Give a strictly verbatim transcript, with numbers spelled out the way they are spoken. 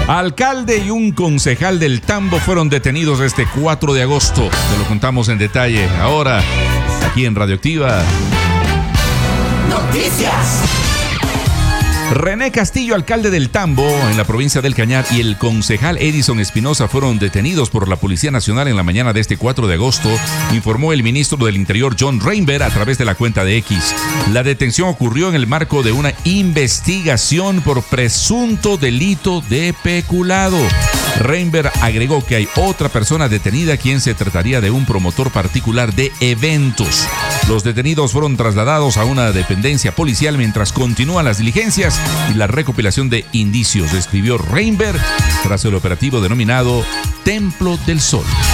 Alcalde y un concejal del Tambo fueron detenidos este cuatro de agosto. Te lo contamos en detalle ahora, aquí en Radioactiva Noticias. René Castillo, alcalde del Tambo, en la provincia del Cañar, y el concejal Edison Espinosa fueron detenidos por la Policía Nacional en la mañana de este cuatro de agosto, informó el ministro del Interior John Reinberg a través de la cuenta de X. La detención ocurrió en el marco de una investigación por presunto delito de peculado. Reinberg agregó que hay otra persona detenida, quien se trataría de un promotor particular de eventos. Los detenidos fueron trasladados a una dependencia policial mientras continúan las diligencias y la recopilación de indicios, describió Reinberg tras el operativo denominado Templo del Sol.